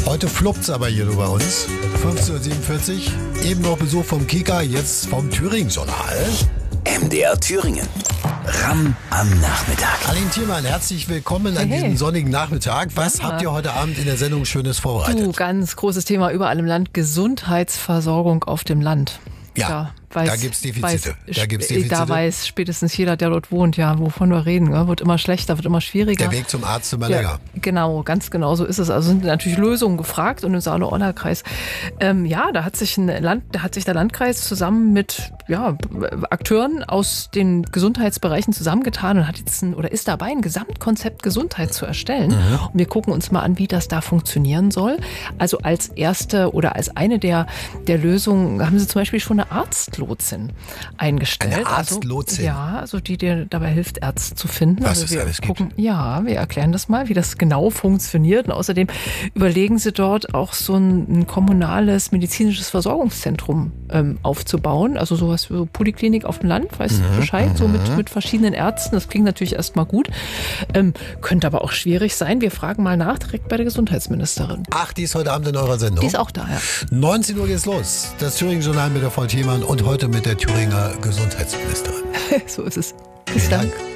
Heute fluppt's aber hier nur bei uns. 15:47 Uhr. Eben noch Besuch vom Kika, jetzt vom Thüringen-Journal. MDR Thüringen. Ram am Nachmittag. Aline Thiermann, herzlich willkommen an diesem sonnigen Nachmittag. Was habt ihr heute Abend in der Sendung Schönes vorbereitet? Du, ganz großes Thema überall im Land. Gesundheitsversorgung auf dem Land. Ja, da gibt's Defizite. Da weiß spätestens jeder, der dort wohnt, ja, wovon wir reden. Ja, wird immer schlechter, wird immer schwieriger. Der Weg zum Arzt immer länger. Genau, ganz genau so ist es. Also sind natürlich Lösungen gefragt und im Saale-Orla-Kreis, da hat sich der Landkreis zusammen mit Akteuren aus den Gesundheitsbereichen zusammengetan und ist dabei, ein Gesamtkonzept Gesundheit zu erstellen. Und wir gucken uns mal an, wie das da funktionieren soll. Also als erste oder als eine der Lösungen haben sie zum Beispiel schon eine Arztlotsin eingestellt. Eine Arztlotsin? Also die dir dabei hilft, Ärzte zu finden. Was also es alles gibt. Wir erklären das mal, wie das genau funktioniert. Und außerdem überlegen sie dort auch so ein kommunales medizinisches Versorgungszentrum aufzubauen. Also sowas wie so Poliklinik auf dem Land, weißt du Bescheid, so mit verschiedenen Ärzten. Das klingt natürlich erstmal gut. Könnte aber auch schwierig sein. Wir fragen mal nach, direkt bei der Gesundheitsministerin. Ach, die ist heute Abend in eurer Sendung? Die ist auch da, ja. 19 Uhr geht's los. Das Thüringen-Journal mit der Frau Thiemann und heute mit der Thüringer Gesundheitsministerin. So ist es. Bis dann. Dank.